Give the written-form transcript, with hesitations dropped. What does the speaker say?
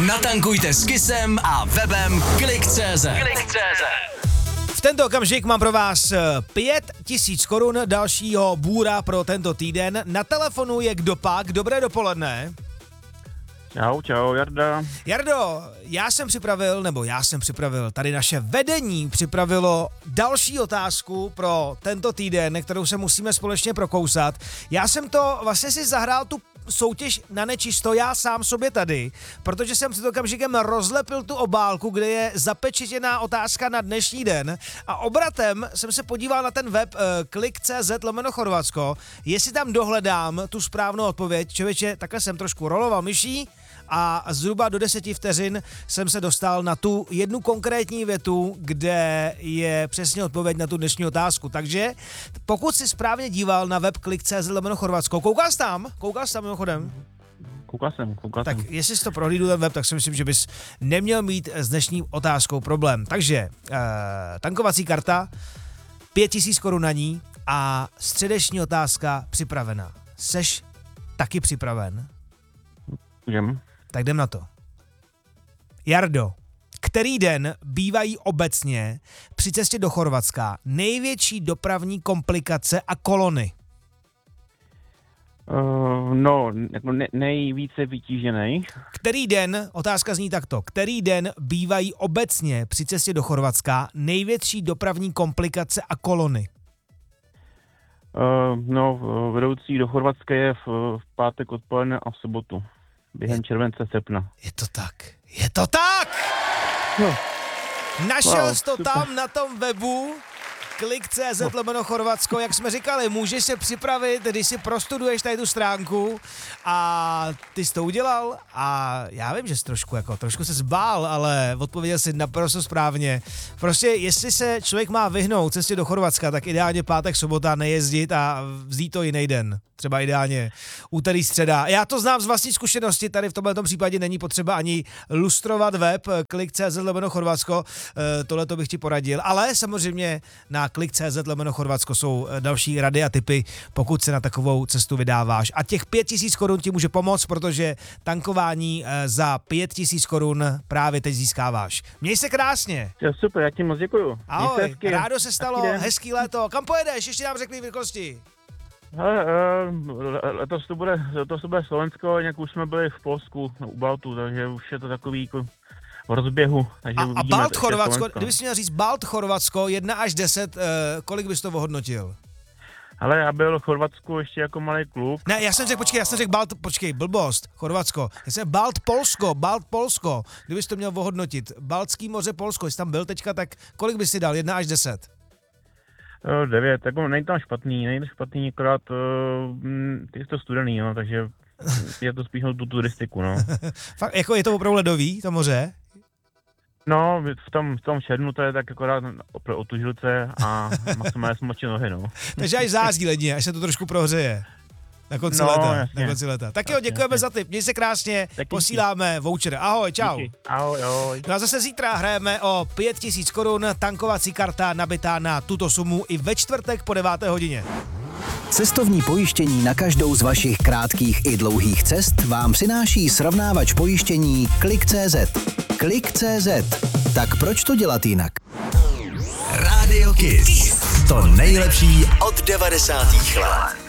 natankujte s Kissem a webem Klik.cz. V tento okamžik mám pro vás 5000 korun dalšího bůra pro tento týden. Na telefonu je kdo pak? Dobré dopoledne. Čau, Jarda. Jardo, já jsem připravil, tady naše vedení připravilo další otázku pro tento týden, kterou se musíme společně prokousat. Já jsem to vlastně si zahrál tu soutěž na nečisto já sám sobě tady, protože jsem si okamžikem rozlepil tu obálku, kde je zapečetěná otázka na dnešní den a obratem jsem se podíval na ten web klik.cz/Chorvatsko, jestli tam dohledám tu správnou odpověď. Člověče, takhle jsem trošku roloval myší a zhruba do 10 vteřin jsem se dostal na tu jednu konkrétní větu, kde je přesně odpověď na tu dnešní otázku. Takže pokud jsi správně díval na web klik.cz/Chorvatsko, koukal jsi tam mimochodem? Koukal jsem. Tak jestli jsi to prohlídl ten web, tak si myslím, že bys neměl mít s dnešní otázkou problém. Takže tankovací karta, 5000 korun na ní a středeční otázka připravena. Seš taky připraven? Můžem. Tak jdem na to. Jardo, který den bývají obecně při cestě do Chorvatska největší dopravní komplikace a kolony? Nejvíce vytížený. Který den, otázka zní takto, který den bývají obecně při cestě do Chorvatska největší dopravní komplikace a kolony? Vedoucí do Chorvatska je v pátek odpoledne a v sobotu. Během července, srpna. Je to tak! No. Našel jsi to tam na tom webu klik.cz/Chorvatsko, jak jsme říkali, můžeš se připravit, když si prostuduješ tady tu stránku a ty jsi to udělal a já vím, že jsi trošku se zbál, ale odpověděl jsi naprosto správně. Prostě jestli se člověk má vyhnout cestě do Chorvatska, tak ideálně pátek, sobota nejezdit a vzít to jiný den. Třeba ideálně úterý, středa. Já to znám z vlastní zkušenosti, tady v tomto případě není potřeba ani lustrovat web klik.cz/Chorvatsko, tohle to bych ti poradil, ale samozřejmě na klik.cz/Chorvatsko jsou další rady a tipy, pokud se na takovou cestu vydáváš. A těch 5000 korun ti může pomoct, protože tankování za 5000 korun právě teď získáváš. Měj se krásně. Super, já ti moc děkuju. Ahoj, rádo se stalo, hezký léto. Kam pojedeš? Ještě nám řekni v rychlosti. Letos to bude Slovensko, nějak už jsme byli v Polsku u Baltu, takže už je to takový jako v rozběhu. Takže a Balt Chorvatsko, kdybys měl říct Balt Chorvatsko 1 až 10, kolik bys to ohodnotil? Ale já byl v Chorvatsku ještě jako malý kluk. Ne, já jsem řekl Balt, blbost, Chorvatsko. Já jsem Balt Polsko, kdybys to měl ohodnotit. Baltský moře, Polsko, jsi tam byl teďka, tak kolik bys si dal, 1 až 10? 9, jako není tam špatný, akorát je to studený, no, takže je to spíš tu turistiku, no. Fakt, jako je to opravdu ledový, to moře? No, v tom červnu to je tak akorát o tužilce a maximálně smočí nohy, no. Takže až září ledně, až se to trošku prohřeje. Na konci leta. Tak jo, děkujeme za tip. Měj se krásně, posíláme voucher. Ahoj, čau. Díky. Ahoj. No a zase zítra hrajeme o 5000 korun, tankovací karta nabitá na tuto sumu i ve čtvrtek po 9. hodině. Cestovní pojištění na každou z vašich krátkých i dlouhých cest vám přináší srovnávač pojištění Klik.cz. Klik.cz. Tak proč to dělat jinak? Radio Kiss. To nejlepší od 90. let.